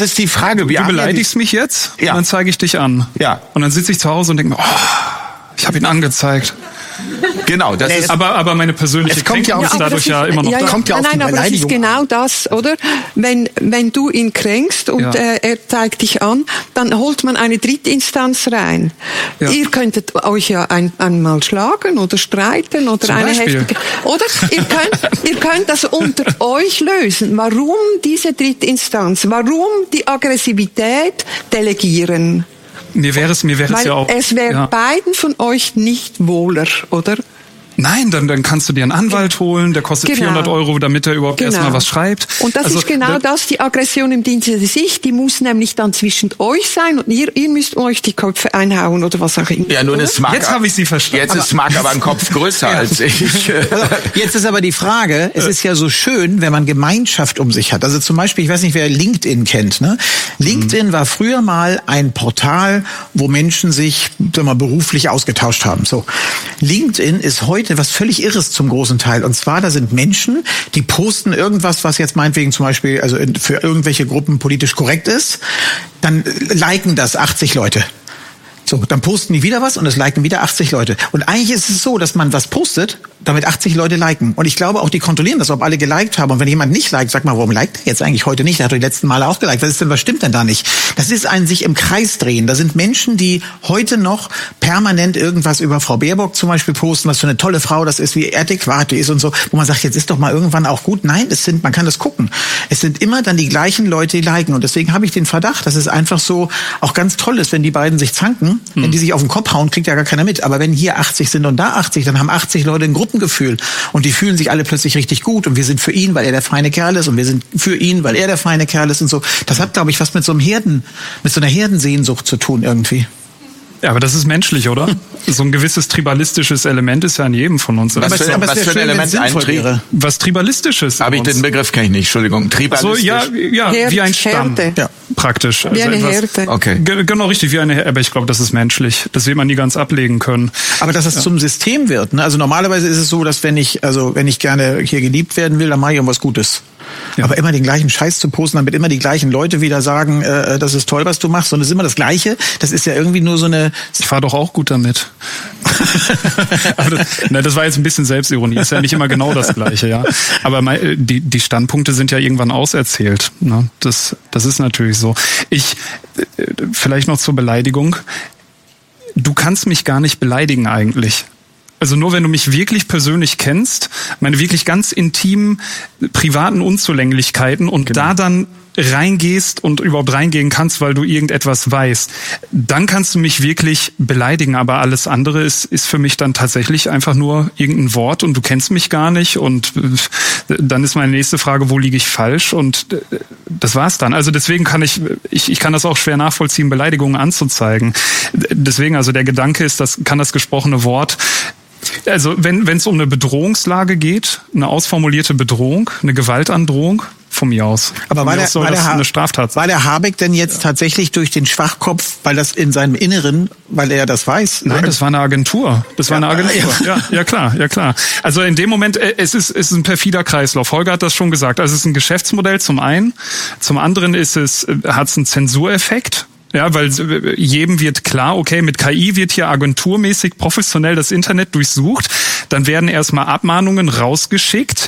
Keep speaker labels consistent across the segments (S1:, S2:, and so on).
S1: jetzt ist die Frage,
S2: du beleidigst mich jetzt, und dann zeige ich dich an.
S1: Ja.
S2: Und dann sitze ich zu Hause und denke mir, ich habe ihn angezeigt.
S1: Genau, das ist.
S2: Aber meine persönliche Kränkung ist dadurch ja immer noch da.
S3: Kommt ja auf die Beleidigung. Aber das ist genau das, oder? Wenn du ihn kränkst und er zeigt dich an, dann holt man eine Drittinstanz rein. Ja. Ihr könntet euch ja einmal schlagen oder streiten oder
S2: zum
S3: eine
S2: Beispiel.
S3: heftige. Oder ihr könnt das unter euch lösen. Warum diese Drittinstanz? Warum die Aggressivität delegieren?
S2: Mir wäre es ja auch.
S3: Es wäre beiden von euch nicht wohler, oder?
S2: Nein, dann kannst du dir einen Anwalt holen, der kostet 400 €, damit er überhaupt erstmal was schreibt.
S3: Und das ist genau das, die Aggression im Dienste der Sicht, die muss nämlich dann zwischen euch sein und ihr müsst euch die Köpfe einhauen oder was auch immer.
S1: Ja, nun ist Marc,
S2: jetzt habe ich sie verstanden.
S1: Jetzt ist Marc aber ein Kopf größer als ich.
S4: Also, jetzt ist aber die Frage, es ist ja so schön, wenn man Gemeinschaft um sich hat. Also zum Beispiel, ich weiß nicht, wer LinkedIn kennt. Ne? LinkedIn war früher mal ein Portal, wo Menschen sich beruflich ausgetauscht haben. So, LinkedIn ist heute was völlig Irres zum großen Teil. Und zwar, da sind Menschen, die posten irgendwas, was jetzt meinetwegen zum Beispiel also für irgendwelche Gruppen politisch korrekt ist. Dann liken das 80 Leute. So, dann posten die wieder was und es liken wieder 80 Leute. Und eigentlich ist es so, dass man was postet, damit 80 Leute liken. Und ich glaube auch, die kontrollieren das, ob alle geliked haben. Und wenn jemand nicht liked, sag mal, warum liked er jetzt eigentlich heute nicht? Der hat doch die letzten Male auch geliked. Was stimmt denn da nicht? Das ist ein sich im Kreis drehen. Da sind Menschen, die heute noch permanent irgendwas über Frau Baerbock zum Beispiel posten, was für eine tolle Frau das ist, wie adäquat die ist und so, wo man sagt, jetzt ist doch mal irgendwann auch gut. Nein, man kann das gucken. Es sind immer dann die gleichen Leute, die liken. Und deswegen habe ich den Verdacht, dass es einfach so auch ganz toll ist, wenn die beiden sich zanken. Wenn die sich auf den Kopf hauen, kriegt ja gar keiner mit. Aber wenn hier 80 sind und da 80, dann haben 80 Leute ein Gruppengefühl. Und die fühlen sich alle plötzlich richtig gut. Und wir sind für ihn, weil er der feine Kerl ist. Und wir sind für ihn, weil er der feine Kerl ist und so. Das hat, glaube ich, was mit so einer Herdensehnsucht zu tun irgendwie.
S2: Ja, aber das ist menschlich, oder? So ein gewisses tribalistisches Element ist ja in jedem von uns.
S1: Was für ein Element eintritt?
S2: Was Tribalistisches.
S1: Aber den Begriff kenne ich nicht, Entschuldigung. Tribalistisch.
S2: So, ja, wie ein Stamm.
S3: Ja.
S2: Praktisch.
S3: Wie eine Herde.
S1: Okay.
S2: Genau, richtig, wie eine Herde. Aber ich glaube, das ist menschlich. Das wird man nie ganz ablegen können.
S4: Aber dass es zum System wird, ne? Also normalerweise ist es so, dass wenn ich gerne hier geliebt werden will, dann mache ich irgendwas Gutes. Ja. Aber immer den gleichen Scheiß zu posten, damit immer die gleichen Leute wieder sagen, das ist toll, was du machst, und es ist immer das Gleiche. Das ist ja irgendwie nur so eine...
S2: Ich fahre doch auch gut damit. Aber das war jetzt ein bisschen Selbstironie. Ist ja nicht immer genau das Gleiche, ja. Aber die Standpunkte sind ja irgendwann auserzählt. Ne? Das ist natürlich so. Vielleicht noch zur Beleidigung. Du kannst mich gar nicht beleidigen eigentlich. Also nur wenn du mich wirklich persönlich kennst, meine wirklich ganz intimen, privaten Unzulänglichkeiten und da dann reingehst und überhaupt reingehen kannst, weil du irgendetwas weißt, dann kannst du mich wirklich beleidigen. Aber alles andere ist für mich dann tatsächlich einfach nur irgendein Wort und du kennst mich gar nicht. Und dann ist meine nächste Frage, wo liege ich falsch? Und das war's dann. Also deswegen kann ich kann das auch schwer nachvollziehen, Beleidigungen anzuzeigen. Deswegen, also der Gedanke ist, kann das gesprochene Wort, also wenn es um eine Bedrohungslage geht, eine ausformulierte Bedrohung, eine Gewaltandrohung, von mir aus.
S4: Aber war
S2: eine Straftat.
S4: War der Habeck denn jetzt tatsächlich durch den Schwachkopf, weil das in seinem Inneren, weil er das weiß?
S2: Nein, das war eine Agentur. Ja, klar. Also in dem Moment, es ist ein perfider Kreislauf. Holger hat das schon gesagt. Also es ist ein Geschäftsmodell zum einen. Zum anderen hat es einen Zensureffekt. Ja, weil jedem wird klar, okay, mit KI wird hier agenturmäßig professionell das Internet durchsucht. Dann werden erstmal Abmahnungen rausgeschickt.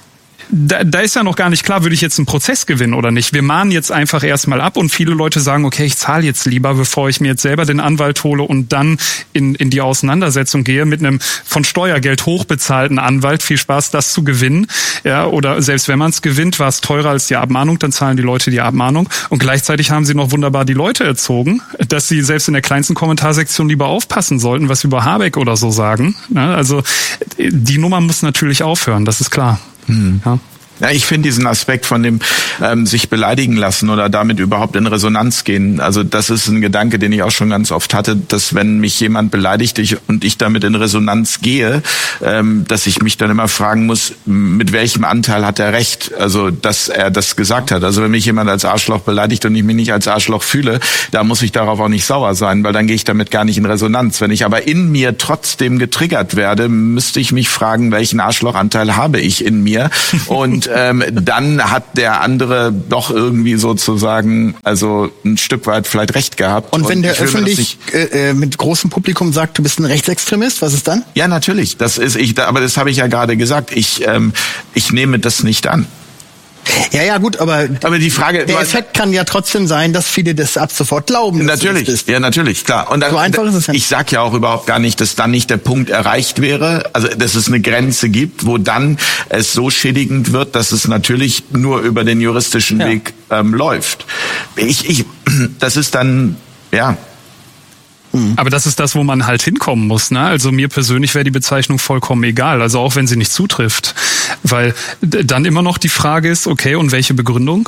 S2: Da ist ja noch gar nicht klar, würde ich jetzt einen Prozess gewinnen oder nicht. Wir mahnen jetzt einfach erstmal ab und viele Leute sagen, okay, ich zahle jetzt lieber, bevor ich mir jetzt selber den Anwalt hole und dann in die Auseinandersetzung gehe mit einem von Steuergeld hochbezahlten Anwalt. Viel Spaß, das zu gewinnen. Ja, oder selbst wenn man es gewinnt, war es teurer als die Abmahnung, dann zahlen die Leute die Abmahnung. Und gleichzeitig haben sie noch wunderbar die Leute erzogen, dass sie selbst in der kleinsten Kommentarsektion lieber aufpassen sollten, was sie über Habeck oder so sagen. Ja, also die Nummer muss natürlich aufhören, das ist klar. Ja.
S1: Ja, ich finde diesen Aspekt von dem sich beleidigen lassen oder damit überhaupt in Resonanz gehen, also das ist ein Gedanke, den ich auch schon ganz oft hatte, dass wenn mich jemand beleidigt und ich damit in Resonanz gehe, dass ich mich dann immer fragen muss, mit welchem Anteil hat er recht, also dass er das gesagt hat. Also wenn mich jemand als Arschloch beleidigt und ich mich nicht als Arschloch fühle, da muss ich darauf auch nicht sauer sein, weil dann gehe ich damit gar nicht in Resonanz. Wenn ich aber in mir trotzdem getriggert werde, müsste ich mich fragen, welchen Arschlochanteil habe ich in mir und Und dann hat der andere doch irgendwie sozusagen, also ein Stück weit vielleicht recht gehabt.
S5: Und wenn der öffentlich mit großem Publikum sagt, du bist ein Rechtsextremist, was ist dann?
S1: Ja, natürlich. Aber das habe ich ja gerade gesagt. Ich nehme das nicht an.
S5: Ja, gut, aber
S1: die Frage,
S5: der Effekt kann ja trotzdem sein, dass viele das ab sofort glauben.
S1: Natürlich, ja, natürlich, klar. Und
S5: so einfach ist es ja.
S1: Ich sag ja auch überhaupt gar nicht, dass dann nicht der Punkt erreicht wäre, also dass es eine Grenze gibt, wo dann es so schädigend wird, dass es natürlich nur über den juristischen Weg läuft. Das ist dann, ja.
S2: Aber das ist das, wo man halt hinkommen muss, ne? Also mir persönlich wäre die Bezeichnung vollkommen egal, also auch wenn sie nicht zutrifft. Weil dann immer noch die Frage ist, okay, und welche Begründung?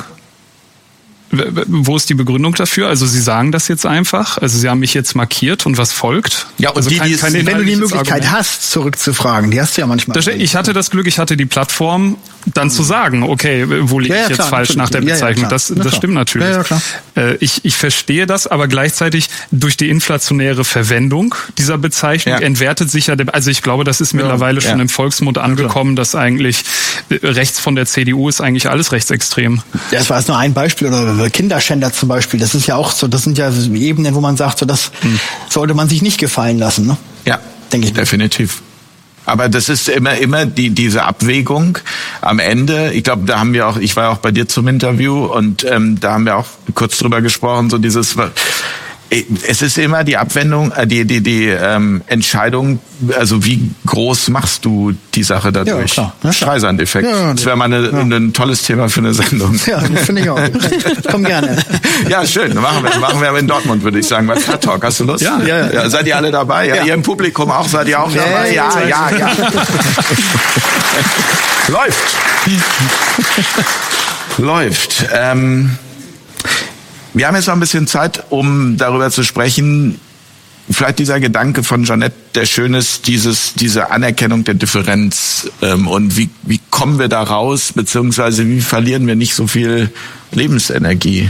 S2: Wo ist die Begründung dafür? Also Sie sagen das jetzt einfach, also Sie haben mich jetzt markiert und was folgt?
S1: Ja, und
S2: also
S5: wenn du die Möglichkeit hast, zurückzufragen, die hast du ja manchmal.
S2: Ich hatte das Glück, ich hatte die Plattform, dann zu sagen, okay, wo liege ich jetzt falsch nach der Bezeichnung? Das stimmt natürlich.
S5: Ja, klar.
S2: Ich verstehe das, aber gleichzeitig durch die inflationäre Verwendung dieser Bezeichnung entwertet sich ja, also ich glaube, das ist mittlerweile schon im Volksmund angekommen, dass eigentlich rechts von der CDU ist eigentlich alles rechtsextrem.
S5: Das war jetzt nur ein Beispiel, oder Kinderschänder zum Beispiel, das ist ja auch so, das sind ja Ebenen, wo man sagt, so das sollte man sich nicht gefallen lassen, ne?
S1: Ja, denke ich. Definitiv. Aber das ist immer diese Abwägung am Ende. Ich glaube, ich war ja auch bei dir zum Interview und da haben wir auch kurz drüber gesprochen, so dieses, es ist immer die Abwendung, die Entscheidung, also wie groß machst du die Sache dadurch?
S5: Ja, klar.
S1: Streisand-Effekt. Ja, das wäre mal ein tolles Thema für eine Sendung.
S5: Ja, finde ich auch. Komm gerne.
S1: Ja, schön. Machen wir aber in Dortmund, würde ich sagen. Bei Flat Talk, hast du Lust? Ja. Seid ihr alle dabei? Ja. Ihr im Publikum auch? Seid ihr auch dabei? Ja. Läuft. Wir haben jetzt noch ein bisschen Zeit, um darüber zu sprechen. Vielleicht dieser Gedanke von Jeanette, der schön ist, diese Anerkennung der Differenz. Und wie kommen wir da raus, beziehungsweise wie verlieren wir nicht so viel Lebensenergie?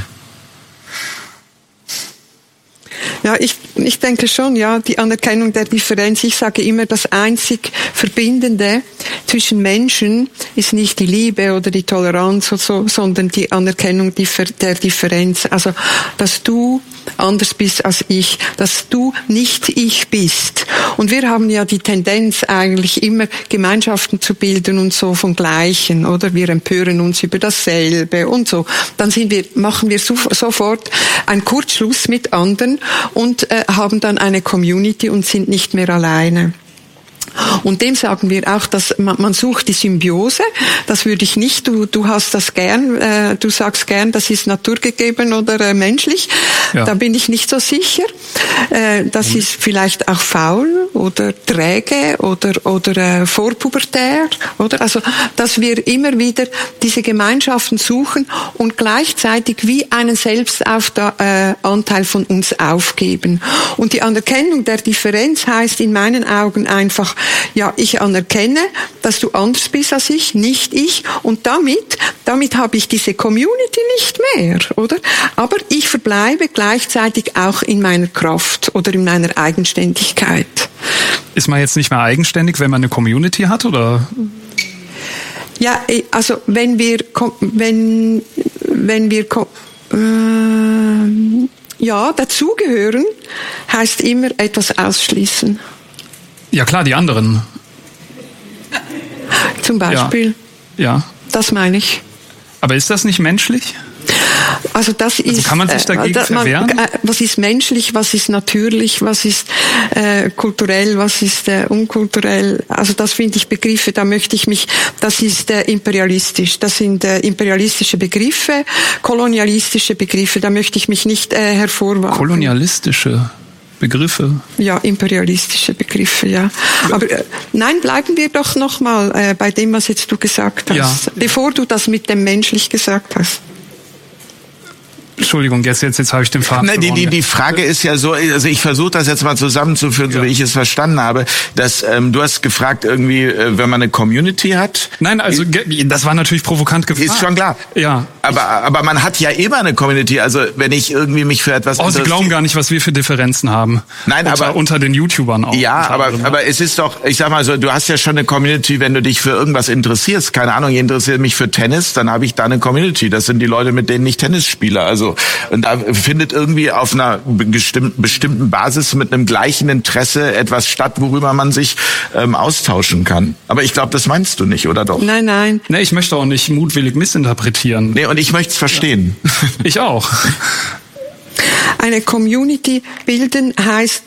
S3: Ja, ich denke schon, ja, die Anerkennung der Differenz. Ich sage immer, das einzig Verbindende zwischen Menschen ist nicht die Liebe oder die Toleranz oder so, sondern die Anerkennung der Differenz. Also, dass du anders bist als ich, dass du nicht ich bist. Und wir haben ja die Tendenz eigentlich immer Gemeinschaften zu bilden und so von Gleichen, oder? Wir empören uns über dasselbe und so. Dann machen wir sofort einen Kurzschluss mit anderen und haben dann eine Community und sind nicht mehr alleine. Und dem sagen wir auch, dass man sucht die Symbiose. Das würde ich nicht. Du hast das gern. Du sagst gern, das ist naturgegeben oder menschlich. Ja. Da bin ich nicht so sicher. Das ist vielleicht auch faul oder träge oder vorpubertär, oder? Also, dass wir immer wieder diese Gemeinschaften suchen und gleichzeitig wie einen Selbstanteil von uns aufgeben. Und die Anerkennung der Differenz heißt in meinen Augen einfach, ja, ich anerkenne, dass du anders bist als ich, nicht ich, und damit habe ich diese Community nicht mehr, oder? Aber ich verbleibe gleichzeitig auch in meiner Kraft oder in meiner Eigenständigkeit.
S2: Ist man jetzt nicht mehr eigenständig, wenn man eine Community hat, oder?
S3: Ja, also wenn wir dazugehören, heißt immer etwas ausschließen.
S2: Ja klar, die anderen.
S3: Zum Beispiel.
S2: Ja.
S3: Das meine ich.
S2: Aber ist das nicht menschlich?
S3: Also das ist.
S2: Also kann man sich dagegen verwehren?
S3: Was ist menschlich? Was ist natürlich? Was ist kulturell? Was ist unkulturell? Also das finde ich Begriffe. Da möchte ich mich. Das ist imperialistisch. Das sind imperialistische Begriffe, kolonialistische Begriffe. Da möchte ich mich nicht hervorwagen.
S2: Kolonialistische Begriffe?
S3: Ja, imperialistische Begriffe, ja. Aber nein, bleiben wir doch noch mal bei dem, was jetzt du gesagt hast, bevor du das mit dem menschlich gesagt hast.
S2: Entschuldigung, jetzt habe ich den Faden verloren.
S1: Die Frage ist ja so, also ich versuche das jetzt mal zusammenzuführen, so wie ich es verstanden habe, dass du hast gefragt irgendwie, wenn man eine Community hat.
S2: Nein, also das war natürlich provokant gefragt.
S1: Ist schon klar.
S2: Ja.
S1: Aber man hat ja immer eine Community. Also wenn ich irgendwie mich für etwas
S2: Sie glauben gar nicht, was wir für Differenzen haben.
S1: Nein, aber
S2: unter den YouTubern auch.
S1: Ja, aber es ist doch, ich sag mal so, du hast ja schon eine Community, wenn du dich für irgendwas interessierst. Keine Ahnung, ich interessiere mich für Tennis, dann habe ich da eine Community. Das sind die Leute, mit denen ich Tennis spiele. Also und da findet irgendwie auf einer bestimmten Basis mit einem gleichen Interesse etwas statt, worüber man sich austauschen kann. Aber ich glaube, das meinst du nicht, oder doch?
S3: Nein.
S2: Nee, ich möchte auch nicht mutwillig missinterpretieren.
S1: Nee, und ich möchte es verstehen.
S2: Ich auch.
S3: Eine Community bilden heißt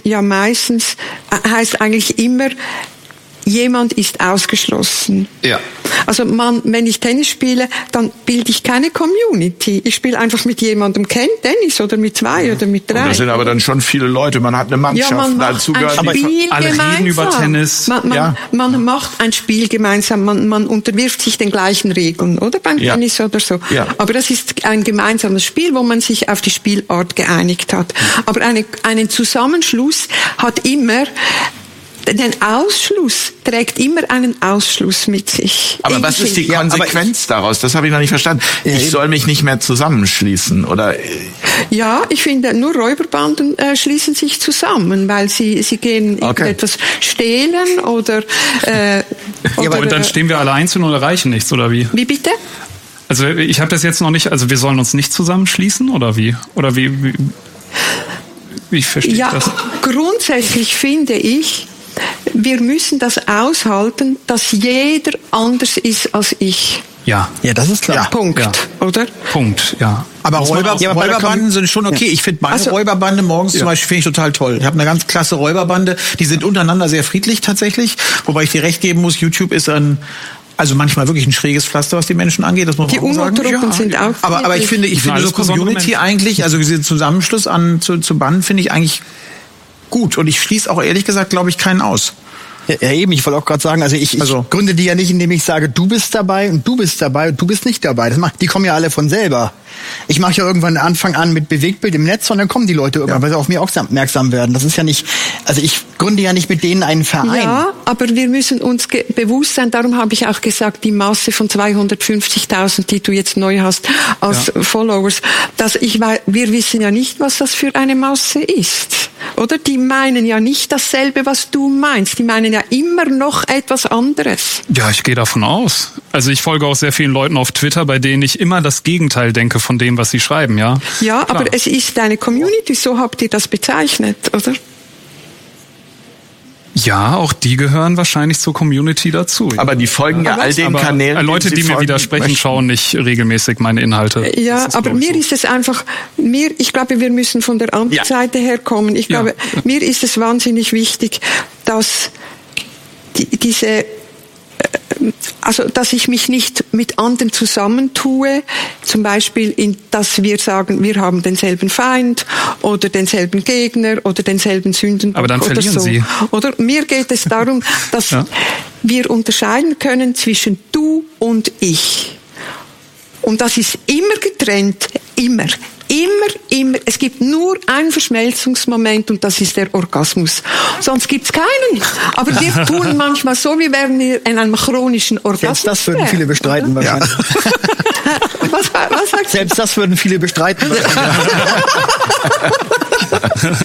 S3: eigentlich immer, jemand ist ausgeschlossen.
S1: Ja.
S3: Also wenn ich Tennis spiele, dann bilde ich keine Community. Ich spiele einfach mit jemandem Tennis oder mit 2 oder mit 3.
S1: Und das sind aber dann schon viele Leute. Man hat eine Mannschaft.
S3: Ja, man macht ein Spiel
S2: alle
S3: gemeinsam.
S2: Reden über Tennis.
S3: Man macht ein Spiel gemeinsam. Man unterwirft sich den gleichen Regeln, oder beim Tennis oder so. Ja. Aber das ist ein gemeinsames Spiel, wo man sich auf die Spielart geeinigt hat. Aber einen Zusammenschluss hat immer den Ausschluss, trägt immer einen Ausschluss mit sich.
S1: Aber was ist die Konsequenz daraus? Das habe ich noch nicht verstanden. Ich soll mich nicht mehr zusammenschließen, oder?
S3: Ja, ich finde, nur Räuberbanden schließen sich zusammen, weil sie gehen etwas stehlen oder
S2: und dann stehen wir alle einzeln und erreichen nichts, oder wie?
S3: Wie bitte?
S2: Also ich habe das jetzt noch nicht, also wir sollen uns nicht zusammenschließen, oder wie? Oder wie verstehe ich das?
S3: Grundsätzlich finde ich, wir müssen das aushalten, dass jeder anders ist als ich.
S2: Ja,
S5: das ist klar.
S3: Punkt, oder?
S2: Punkt, ja.
S4: Aber Räuberbanden sind schon okay. Ich finde meine Räuberbande morgens zum Beispiel finde ich total toll. Ich habe eine ganz klasse Räuberbande. Die sind untereinander sehr friedlich tatsächlich. Wobei ich dir recht geben muss, YouTube ist also manchmal wirklich ein schräges Pflaster, was die Menschen angeht. Das muss man auch sagen.
S3: Die UNO-Truppen sind auch.
S4: Aber ich finde so Community eigentlich, also diesen Zusammenschluss zu Banden finde ich eigentlich gut. Und ich schließe auch ehrlich gesagt, glaube ich, keinen aus.
S5: Ja, eben, ich wollte auch gerade sagen, ich gründe die ja nicht, indem ich sage, du bist dabei und du bist dabei und du bist nicht dabei. Die kommen ja alle von selber. Ich mache ja irgendwann Anfang an mit Bewegtbild im Netz und dann kommen die Leute irgendwann, weil sie auf mich auch aufmerksam werden. Das ist ja nicht, also ich gründe ja nicht mit denen einen Verein.
S3: Ja, aber wir müssen uns bewusst sein, darum habe ich auch gesagt, die Masse von 250.000, die du jetzt neu hast als Followers, wir wissen ja nicht, was das für eine Masse ist. Oder? Die meinen ja nicht dasselbe, was du meinst. Die meinen ja immer noch etwas anderes.
S2: Ja, ich gehe davon aus. Also ich folge auch sehr vielen Leuten auf Twitter, bei denen ich immer das Gegenteil denke von dem, was sie schreiben, ja?
S3: Ja, klar. Aber es ist eine Community, so habt ihr das bezeichnet, oder?
S2: Ja, auch die gehören wahrscheinlich zur Community dazu.
S1: Aber die folgen ja all den Kanälen.
S2: Leute, die mir widersprechen, schauen nicht regelmäßig meine Inhalte.
S3: Ja, aber mir ist es einfach, ich glaube, wir müssen von der anderen Seite herkommen. Ich glaube, mir ist es wahnsinnig wichtig, dass dass ich mich nicht mit anderen zusammentue, zum Beispiel, dass wir sagen, wir haben denselben Feind oder denselben Gegner oder denselben Sündenbock.
S2: Aber dann verlieren Sie.
S3: Oder mir geht es darum, dass wir unterscheiden können zwischen du und ich. Und das ist immer getrennt, immer. Es gibt nur einen Verschmelzungsmoment und das ist der Orgasmus. Sonst gibt's keinen. Aber wir tun manchmal so, wie wären wir in einem chronischen Orgasmus.
S5: Selbst das würden viele bestreiten wahrscheinlich.
S3: Was sagst du?
S5: Selbst das würden viele bestreiten wahrscheinlich.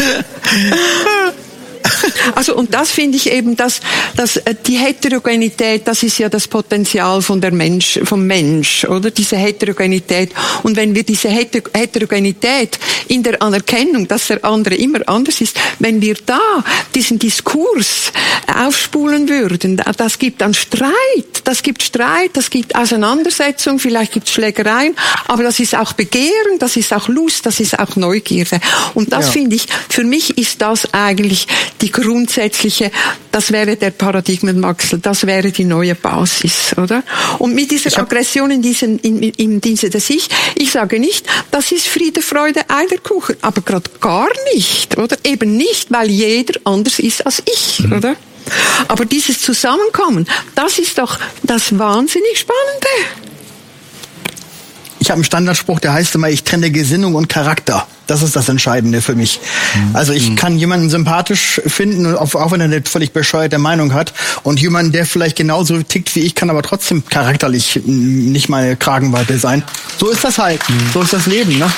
S3: Also, und das finde ich eben, dass die Heterogenität, das ist ja das Potenzial vom Mensch, oder? Diese Heterogenität. Und wenn wir diese Heterogenität in der Anerkennung, dass der andere immer anders ist, wenn wir da diesen Diskurs aufspulen würden, das gibt dann Streit, das gibt Auseinandersetzung, vielleicht gibt es Schlägereien, aber das ist auch Begehren, das ist auch Lust, das ist auch Neugierde. Und das finde ich, für mich ist das eigentlich die grundsätzliche, das wäre der Paradigmenwechsel, das wäre die neue Basis, oder? Und mit dieser Aggression im Dienste des ich sage nicht, das ist Friede, Freude, Eierkuchen, aber gerade gar nicht, oder? Eben nicht, weil jeder anders ist als ich, oder? Aber dieses Zusammenkommen, das ist doch das wahnsinnig Spannende.
S5: ich habe einen Standardspruch, der heißt immer, ich trenne Gesinnung und Charakter. Das ist das Entscheidende für mich. Also ich kann jemanden sympathisch finden, auch wenn er eine völlig bescheuerte Meinung hat. Und jemanden, der vielleicht genauso tickt wie ich, kann aber trotzdem charakterlich nicht meine Kragenweite sein. So ist das halt. So ist das Leben, ne?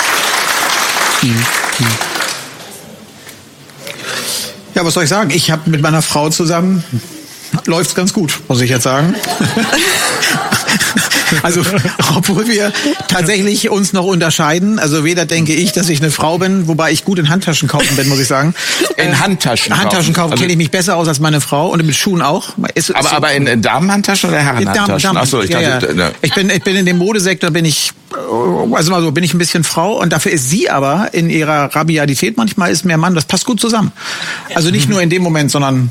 S4: Ja, was soll ich sagen? Ich habe mit meiner Frau zusammen, läuft's ganz gut, muss ich jetzt sagen. Also, obwohl wir tatsächlich uns noch unterscheiden, also weder denke ich, dass ich eine Frau bin, wobei ich gut in Handtaschen kaufen bin, muss ich sagen.
S1: In Handtaschen
S4: kaufen also, kenne ich mich besser aus als meine Frau und mit Schuhen auch.
S1: Aber in Damenhandtaschen oder Herrenhandtaschen?
S4: Damen.
S1: Achso, ich dachte,
S4: ja. Ich bin in dem Modesektor bin ich ein bisschen Frau und dafür ist sie aber in ihrer Rabiatität manchmal ist mehr Mann, das passt gut zusammen. Also nicht nur in dem Moment, sondern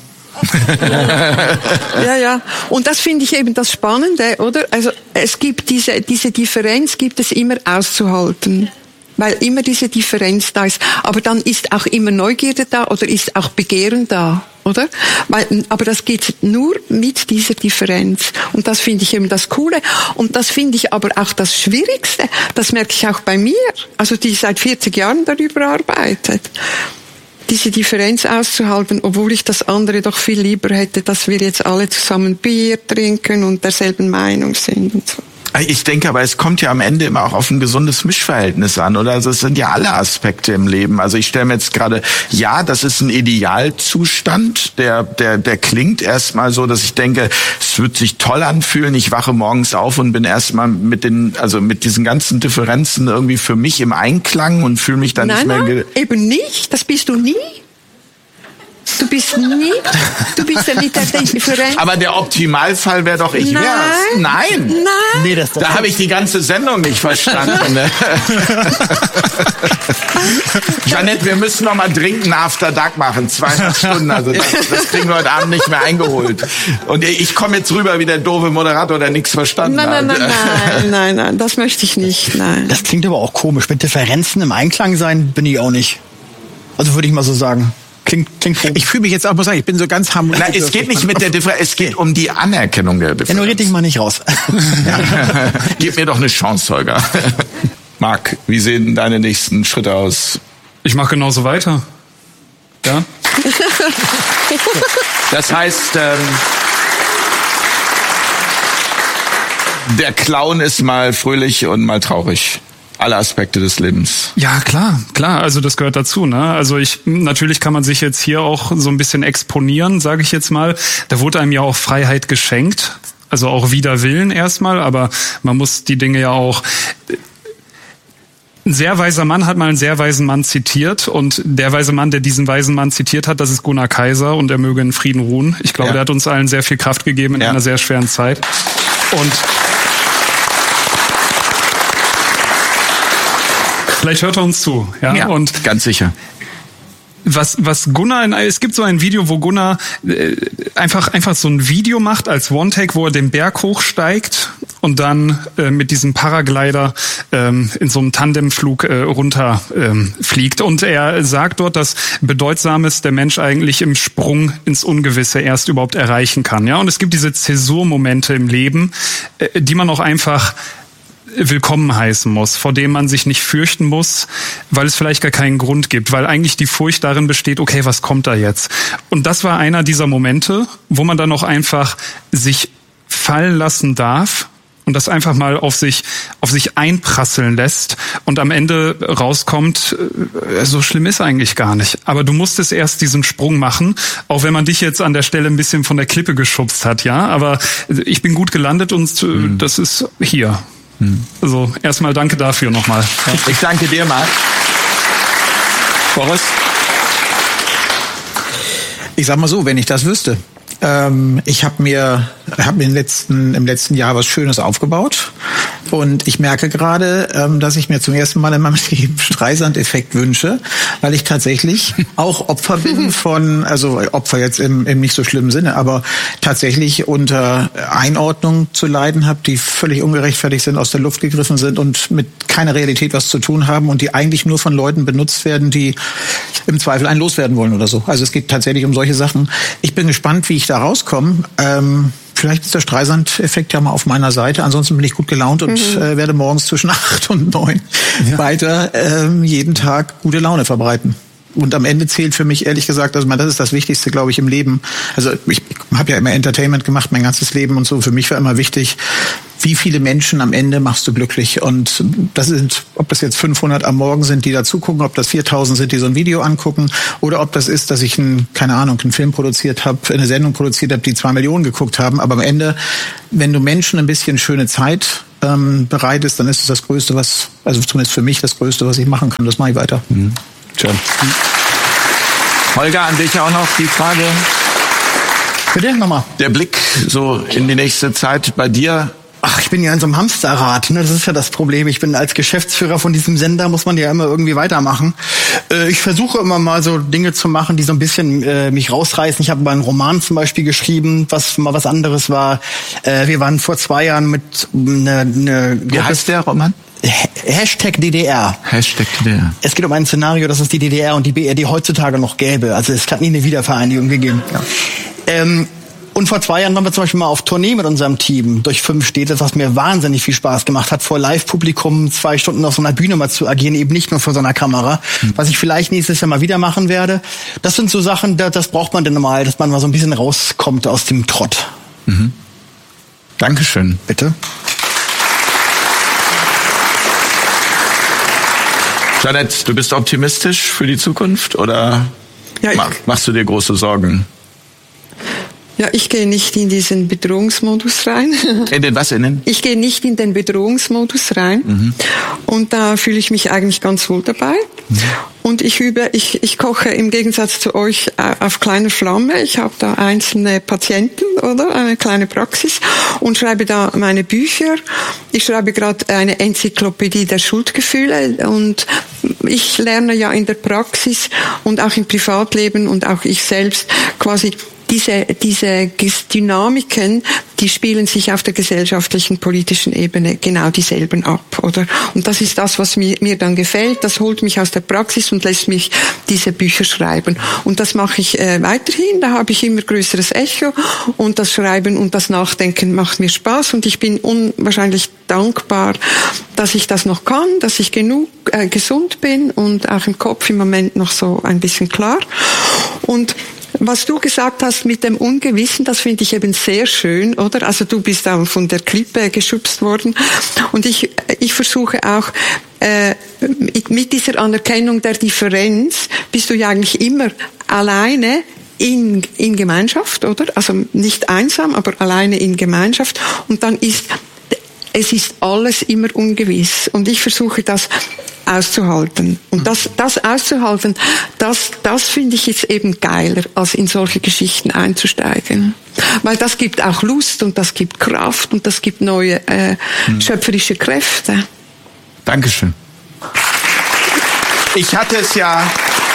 S3: Ja. Und das finde ich eben das Spannende, oder? Also es gibt diese Differenz gibt es immer auszuhalten. Weil immer diese Differenz da ist. Aber dann ist auch immer Neugierde da oder ist auch Begehren da, oder? Aber das geht nur mit dieser Differenz. Und das finde ich eben das Coole. Und das finde ich aber auch das Schwierigste. Das merke ich auch bei mir. Also die seit 40 Jahren darüber arbeitet. Diese Differenz auszuhalten, obwohl ich das andere doch viel lieber hätte, dass wir jetzt alle zusammen Bier trinken und derselben Meinung sind und so.
S1: Ich denke aber, es kommt ja am Ende immer auch auf ein gesundes Mischverhältnis an, oder? Also es sind ja alle Aspekte im Leben. Also ich stelle mir jetzt gerade, ja, das ist ein Idealzustand, der klingt erstmal so, dass ich denke, es wird sich toll anfühlen. Ich wache morgens auf und bin erstmal mit diesen ganzen Differenzen irgendwie für mich im Einklang und fühle mich dann nicht mehr...
S3: Nein, eben nicht. Das bist du nie. Du bist ja nicht der Differenz.
S1: Aber der Optimalfall wäre doch, ich wär's. Nein.
S5: Nee,
S1: da habe ich die ganze Sendung nicht verstanden. Jeanette, wir müssen noch mal dringend einen After Dark machen. 2,5 Stunden. Also das kriegen wir heute Abend nicht mehr eingeholt. Und ich komme jetzt rüber wie der doofe Moderator, der nichts verstanden hat.
S3: Nein, das möchte ich nicht. Nein.
S5: Das klingt aber auch komisch. Mit Differenzen im Einklang sein bin ich auch nicht. Also würde ich mal so sagen. Klingt komisch.
S4: Ich fühle mich jetzt auch, muss sagen, ich bin so ganz harmonisch.
S1: Nein, es geht nicht mit der Differenz, es geht um die Anerkennung der Differenz.
S5: Ja, nur red dich mal nicht raus.
S1: Gib mir doch eine Chance, Holger. Marc, wie sehen deine nächsten Schritte aus?
S2: Ich mache genauso weiter. Ja?
S1: Das heißt, der Clown ist mal fröhlich und mal traurig. Alle Aspekte des Lebens.
S2: Ja, klar. Also das gehört dazu, ne? Also natürlich kann man sich jetzt hier auch so ein bisschen exponieren, sage ich jetzt mal. Da wurde einem ja auch Freiheit geschenkt. Also auch wider Willen erstmal, aber man muss die Dinge ja auch... Ein sehr weiser Mann hat mal einen sehr weisen Mann zitiert und der weise Mann, der diesen weisen Mann zitiert hat, das ist Gunnar Kaiser und er möge in Frieden ruhen. Ich glaube, der hat uns allen sehr viel Kraft gegeben in einer sehr schweren Zeit. Und vielleicht hört er uns zu, ja? Und
S1: ganz sicher.
S2: Was Gunnar, es gibt so ein Video, wo Gunnar einfach so ein Video macht als One-Take, wo er den Berg hochsteigt und dann mit diesem Paraglider in so einem Tandemflug runter fliegt. Und er sagt dort, dass Bedeutsames der Mensch eigentlich im Sprung ins Ungewisse erst überhaupt erreichen kann. Ja, und es gibt diese Zäsurmomente im Leben, die man auch einfach willkommen heißen muss, vor dem man sich nicht fürchten muss, weil es vielleicht gar keinen Grund gibt, weil eigentlich die Furcht darin besteht, okay, was kommt da jetzt? Und das war einer dieser Momente, wo man dann auch einfach sich fallen lassen darf und das einfach mal auf sich einprasseln lässt und am Ende rauskommt, so schlimm ist eigentlich gar nicht. Aber du musstest erst diesen Sprung machen, auch wenn man dich jetzt an der Stelle ein bisschen von der Klippe geschubst hat, ja, aber ich bin gut gelandet und das ist hier. Also erstmal danke dafür nochmal. Ja.
S1: Ich danke dir, Marc. Boris?
S4: Ich sag mal so, wenn ich das wüsste. Ich habe mir im letzten Jahr was Schönes aufgebaut und ich merke gerade, dass ich mir zum ersten Mal in meinem Leben Streisand-Effekt wünsche, weil ich tatsächlich auch Opfer bin von, also Opfer jetzt im nicht so schlimmen Sinne, aber tatsächlich unter Einordnung zu leiden habe, die völlig ungerechtfertigt sind, aus der Luft gegriffen sind und mit keiner Realität was zu tun haben und die eigentlich nur von Leuten benutzt werden, die im Zweifel einen loswerden wollen oder so. Also es geht tatsächlich um solche Sachen. Ich bin gespannt, wie ich da rauskomme. vielleicht ist der Streisand-Effekt ja mal auf meiner Seite. Ansonsten bin ich gut gelaunt und werde morgens zwischen 8 und 9 weiter jeden Tag gute Laune verbreiten. Und am Ende zählt für mich ehrlich gesagt, also das ist das Wichtigste, glaube ich, im Leben. Also ich habe ja immer Entertainment gemacht, mein ganzes Leben und so. Für mich war immer wichtig, wie viele Menschen am Ende machst du glücklich. Und das sind, ob das jetzt 500 am Morgen sind, die da zugucken, ob das 4000 sind, die so ein Video angucken, oder ob das ist, dass ich einen Film produziert habe, eine Sendung produziert habe, die 2 Millionen geguckt haben. Aber am Ende, wenn du Menschen ein bisschen schöne Zeit bereitest, dann ist es das Größte, also zumindest für mich das Größte, was ich machen kann. Das mache ich weiter.
S1: Schön. Holger, an dich auch noch die Frage.
S5: Bitte, nochmal.
S1: Der Blick so in die nächste Zeit bei dir.
S5: Ach, ich bin ja in so einem Hamsterrad, ne? Das ist ja das Problem. Ich bin als Geschäftsführer von diesem Sender, muss man ja immer irgendwie weitermachen. Ich versuche immer mal so Dinge zu machen, die so ein bisschen mich rausreißen. Ich habe mal einen Roman zum Beispiel geschrieben, was mal was anderes war. Wir waren vor 2 Jahren mit
S1: Wie heißt der Roman?
S5: Hashtag DDR.
S1: Hashtag DDR.
S5: Es geht um ein Szenario, dass es die DDR und die BRD heutzutage noch gäbe. Also es hat nie eine Wiedervereinigung gegeben. Ja. Und vor 2 Jahren waren wir zum Beispiel mal auf Tournee mit unserem Team durch 5 Städte, was mir wahnsinnig viel Spaß gemacht hat, vor Live-Publikum 2 Stunden auf so einer Bühne mal zu agieren, eben nicht nur vor so einer Kamera, was ich vielleicht nächstes Jahr mal wieder machen werde. Das sind so Sachen, das braucht man dann mal, dass man mal so ein bisschen rauskommt aus dem Trott.
S1: Dankeschön.
S5: Bitte.
S1: Jeanette, du bist optimistisch für die Zukunft oder machst du dir große Sorgen?
S3: Ja, ich gehe nicht in diesen Bedrohungsmodus rein.
S1: In den was?
S3: Ich gehe nicht in den Bedrohungsmodus rein. Und da fühle ich mich eigentlich ganz wohl dabei. Und ich koche im Gegensatz zu euch auf kleiner Flamme. Ich habe da einzelne Patienten, oder? Eine kleine Praxis und schreibe da meine Bücher. Ich schreibe gerade eine Enzyklopädie der Schuldgefühle und ich lerne ja in der Praxis und auch im Privatleben und auch ich selbst quasi diese Dynamiken, die spielen sich auf der gesellschaftlichen, politischen Ebene genau dieselben ab, oder? Und das ist das, was mir dann gefällt. Das holt mich aus der Praxis und lässt mich diese Bücher schreiben. Und das mache ich weiterhin. Da habe ich immer größeres Echo und das Schreiben und das Nachdenken macht mir Spaß und ich bin unwahrscheinlich dankbar, dass ich das noch kann, dass ich genug gesund bin und auch im Kopf im Moment noch so ein bisschen klar. Und was du gesagt hast mit dem Ungewissen, das finde ich eben sehr schön, oder? Also du bist auch von der Klippe geschubst worden. Und ich versuche auch, mit dieser Anerkennung der Differenz bist du ja eigentlich immer alleine in Gemeinschaft, oder? Also nicht einsam, aber alleine in Gemeinschaft. Und dann es ist alles immer ungewiss. Und ich versuche das auszuhalten. Und das auszuhalten, das finde ich jetzt eben geiler, als in solche Geschichten einzusteigen. Weil das gibt auch Lust und das gibt Kraft und das gibt neue schöpferische Kräfte.
S1: Dankeschön. Ich hatte es ja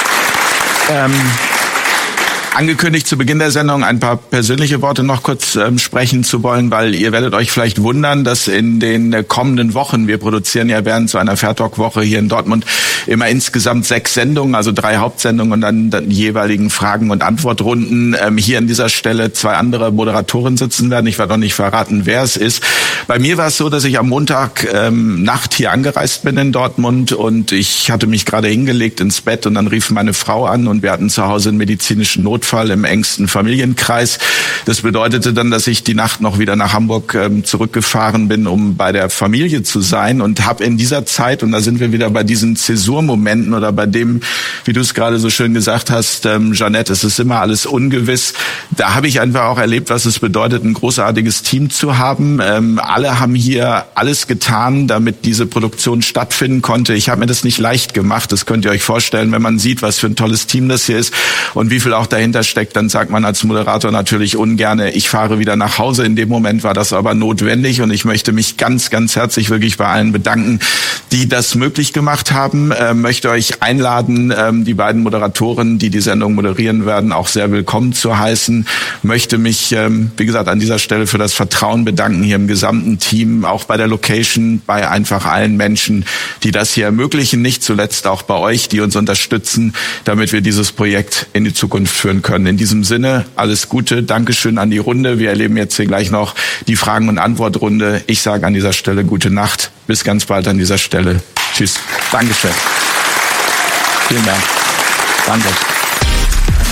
S1: angekündigt, zu Beginn der Sendung ein paar persönliche Worte noch kurz sprechen zu wollen, weil ihr werdet euch vielleicht wundern, dass in den kommenden Wochen, wir produzieren ja während so einer Fairtalk-Woche hier in Dortmund immer insgesamt 6 Sendungen, also 3 Hauptsendungen und dann die jeweiligen Fragen- und Antwortrunden. Hier an dieser Stelle 2 andere Moderatoren sitzen werden. Ich werde noch nicht verraten, wer es ist. Bei mir war es so, dass ich am Montag Nacht hier angereist bin in Dortmund und ich hatte mich gerade hingelegt ins Bett und dann rief meine Frau an und wir hatten zu Hause einen medizinischen Notfall im engsten Familienkreis. Das bedeutete dann, dass ich die Nacht noch wieder nach Hamburg zurückgefahren bin, um bei der Familie zu sein und habe in dieser Zeit, und da sind wir wieder bei diesen Zäsurmomenten oder bei dem, wie du es gerade so schön gesagt hast, Jeanette, es ist immer alles ungewiss. Da habe ich einfach auch erlebt, was es bedeutet, ein großartiges Team zu haben. Alle haben hier alles getan, damit diese Produktion stattfinden konnte. Ich habe mir das nicht leicht gemacht. Das könnt ihr euch vorstellen, wenn man sieht, was für ein tolles Team das hier ist und wie viel auch dahinter steckt, dann sagt man als Moderator natürlich ungerne, ich fahre wieder nach Hause. In dem Moment war das aber notwendig und ich möchte mich ganz, ganz herzlich wirklich bei allen bedanken, die das möglich gemacht haben. möchte euch einladen, die beiden Moderatoren, die Sendung moderieren werden, auch sehr willkommen zu heißen. Möchte mich, wie gesagt, an dieser Stelle für das Vertrauen bedanken hier im gesamten Team, auch bei der Location, bei einfach allen Menschen, die das hier ermöglichen, nicht zuletzt auch bei euch, die uns unterstützen, damit wir dieses Projekt in die Zukunft führen können. In diesem Sinne, alles Gute, Dankeschön an die Runde. Wir erleben jetzt hier gleich noch die Fragen- und Antwortrunde. Ich sage an dieser Stelle gute Nacht. Bis ganz bald an dieser Stelle. Tschüss. Dankeschön. Vielen Dank. Danke.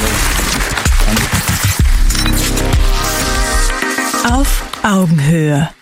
S6: Auf Augenhöhe.